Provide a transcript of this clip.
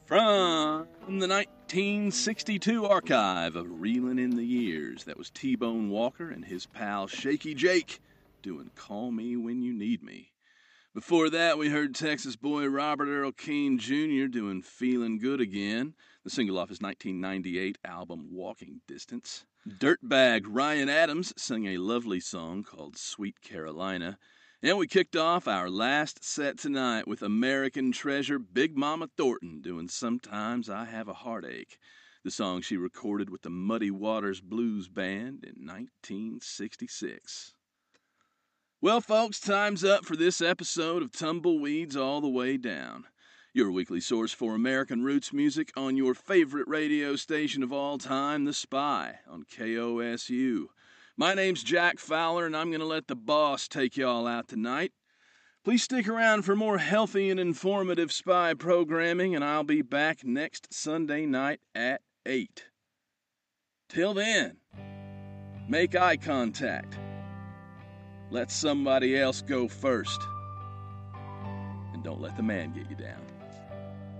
From the 1962 archive of Reelin' in the Years, that was T-Bone Walker and his pal Shaky Jake doing Call Me When You Need Me. Before that, we heard Texas boy Robert Earl Keen Jr. doing Feelin' Good Again, the single off his 1998 album Walking Distance. Dirtbag Ryan Adams sang a lovely song called Sweet Carolina. And we kicked off our last set tonight with American treasure Big Mama Thornton doing Sometimes I Have a Heartache, the song she recorded with the Muddy Waters Blues Band in 1966. Well, folks, time's up for this episode of Tumbleweeds All the Way Down, your weekly source for American roots music on your favorite radio station of all time, The Spy, on KOSU. My name's Jack Fowler, and I'm going to let the boss take y'all out tonight. Please stick around for more healthy and informative spy programming, and I'll be back next Sunday night at 8. Till then, make eye contact. Let somebody else go first. And don't let the man get you down.